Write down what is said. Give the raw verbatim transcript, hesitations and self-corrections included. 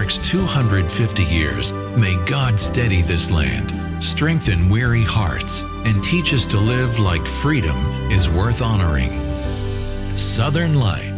marks two hundred fifty years, may God steady this land, strengthen weary hearts, and teach us to live like freedom is worth honoring. Southern Light.